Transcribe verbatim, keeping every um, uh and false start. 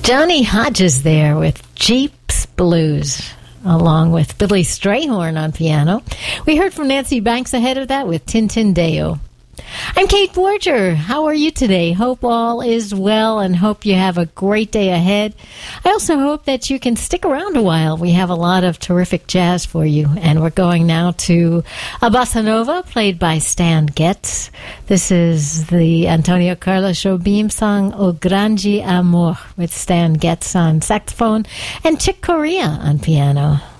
Johnny Hodges there with Jeep's Blues, along with Billy Strayhorn on piano. We heard from Nancy Banks ahead of that with Tintindeo. I'm Kate Borger. How are you today? Hope all is well and hope you have a great day ahead. I also hope that you can stick around a while. We have a lot of terrific jazz for you, and we're going now to a bossa nova played by Stan Getz. This is the Antonio Carlos Jobim song O Grande Amor with Stan Getz on saxophone and Chick Corea on piano.